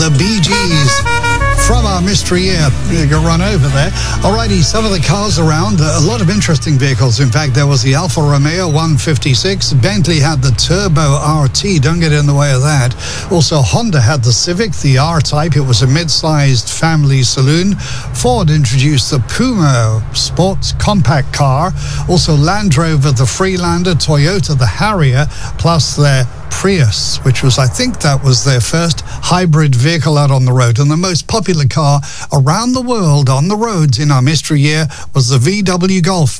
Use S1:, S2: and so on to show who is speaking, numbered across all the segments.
S1: the Bee Gees. From our mystery year, you can run over there. Alrighty, some of the cars around, a lot of interesting vehicles. In fact, there was the Alfa Romeo 156. Bentley had the Turbo RT, don't get in the way of that. Also, Honda had the Civic, the R-Type. It was a mid-sized family saloon. Ford introduced the Puma sports compact car. Also, Land Rover, the Freelander, Toyota, the Harrier, plus their Prius, which was, I think that was their first hybrid vehicle out on the road. And the most popular car around the world on the roads in our mystery year was the VW Golf.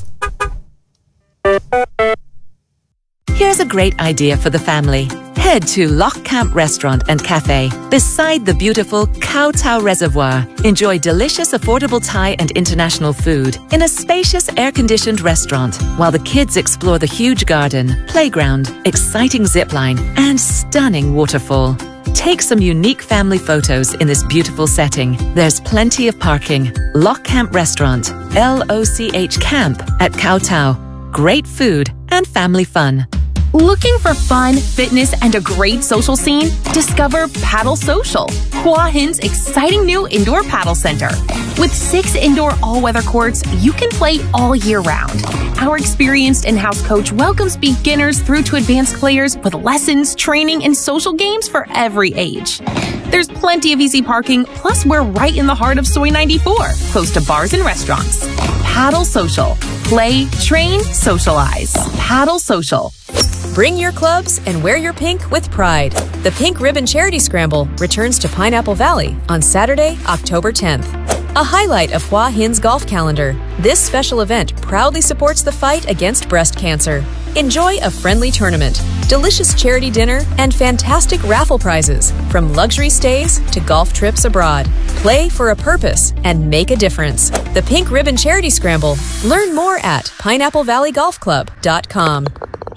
S2: Here's a great idea for the family. Head to Loch Camp Restaurant and Cafe beside the beautiful Kowtow Reservoir. Enjoy delicious, affordable Thai and international food in a spacious, air-conditioned restaurant while the kids explore the huge garden, playground, exciting zipline, and stunning waterfall. Take some unique family photos in this beautiful setting. There's plenty of parking. Loch Camp Restaurant, LOCH Camp at Kowtow. Great food and family fun.
S3: Looking for fun, fitness, and a great social scene? Discover Paddle Social, Hua Hin's exciting new indoor paddle center. With 6 indoor all-weather courts, you can play all year round. Our experienced in-house coach welcomes beginners through to advanced players with lessons, training, and social games for every age. There's plenty of easy parking, plus we're right in the heart of Soi 94, close to bars and restaurants. Paddle Social. Play, train, socialize. Paddle Social.
S4: Bring your clubs and wear your pink with pride. The Pink Ribbon Charity Scramble returns to Pineapple Valley on Saturday, October 10th. A highlight of Hua Hin's golf calendar, this special event proudly supports the fight against breast cancer. Enjoy a friendly tournament, delicious charity dinner, and fantastic raffle prizes, from luxury stays to golf trips abroad. Play for a purpose and make a difference. The Pink Ribbon Charity Scramble. Learn more at pineapplevalley.golfclub.com.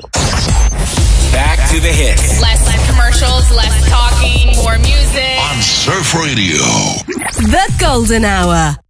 S5: Back to the hits.
S6: Less commercials, less talking, more music.
S5: On Surf Radio.
S7: The Golden Hour.